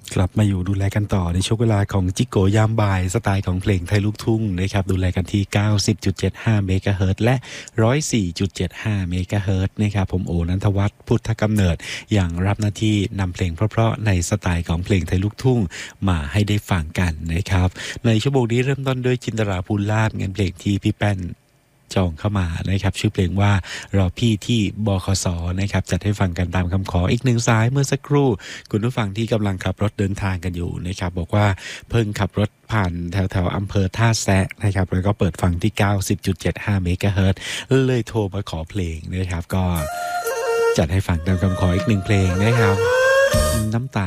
กลับมาอยู่ดูแลกันต่อในช่วงเวลาของจิโกยามบ่ายสไตล์ของเพลงไทยลูกทุ่งนะครับดูแลกันที่ 90.75 เมกะเฮิรตซ์และ 104.75 เมกะเฮิรตซ์นะครับผมโอนันทวัฒน์พุทธกำเนิดอย่างรับหน้าที่นำเพลงเพราะๆในสไตล์ของเพลงไทยลูกทุ่งมาให้ได้ฟังกันนะครับในชั่วโมงนี้เริ่มต้นด้วยจินตราภูลาภเงินเพลงที่พี่แป้นจองเข้ามานะครับชื่อเพลงว่ารอพี่ที่บขสนะครับจัดให้ฟังกันตามคำขออีกหนึ่งสายเมื่อสักครู่คุณผู้ฟังที่กำลังขับรถเดินทางกันอยู่นะครับบอกว่าเพิ่งขับรถผ่านแถวอำเภอท่าแซะนะครับแล้วก็เปิดฟังที่ 90.75 เมกะเฮิรตซ์เลยโทรมาขอเพลงนะครับก็จัดให้ฟังตามคำขออีกหนึ่งเพลงนะครับน้ำตา